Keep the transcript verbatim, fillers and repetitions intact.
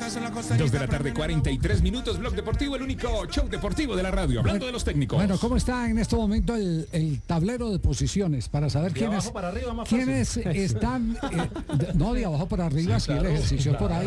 Dos de la tarde, cuarenta y tres minutos. Blog Deportivo, el único show deportivo de la radio. Hablando de los técnicos. Bueno, ¿cómo está en este momento el, el tablero de posiciones para saber de quiénes, abajo para arriba, más quiénes están? Eh, de, no, de abajo para arriba, sí, sí, claro, el ejercicio claro. por ahí.